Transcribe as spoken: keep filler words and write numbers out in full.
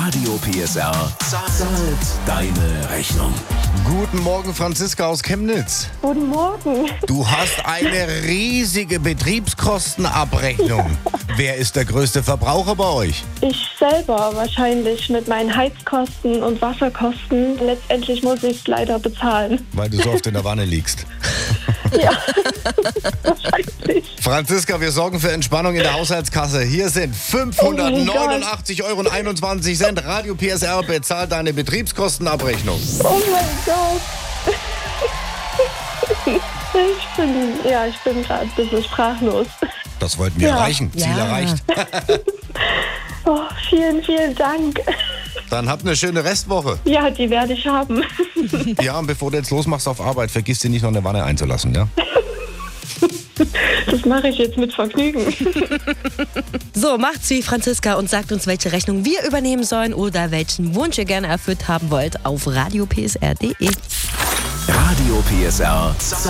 Radio P S R zahlt deine Rechnung. Guten Morgen, Franziska aus Chemnitz. Guten Morgen. Du hast eine riesige Betriebskostenabrechnung. Ja. Wer ist der größte Verbraucher bei euch? Ich selber wahrscheinlich mit meinen Heizkosten und Wasserkosten. Letztendlich muss ich es leider bezahlen. Weil du so oft in der Wanne liegst. Ja, wahrscheinlich. Franziska, wir sorgen für Entspannung in der Haushaltskasse. Hier sind fünfhundertneunundachtzig Euro und einundzwanzig Cent. Radio P S R bezahlt deine Betriebskostenabrechnung. Oh mein Gott. Ich bin, ja, ich bin gerade ein bisschen sprachlos. Das wollten wir ja. erreichen. Ziel Ja. erreicht. Oh, vielen, vielen Dank. Dann habt eine schöne Restwoche. Ja, die werde ich haben. Ja, und bevor du jetzt losmachst auf Arbeit, vergiss dir nicht noch eine Wanne einzulassen, ja? Das mache ich jetzt mit Vergnügen. So, macht's wie Franziska und sagt uns, welche Rechnung wir übernehmen sollen oder welchen Wunsch ihr gerne erfüllt haben wollt auf radio p s r punkt d e. Radio P S R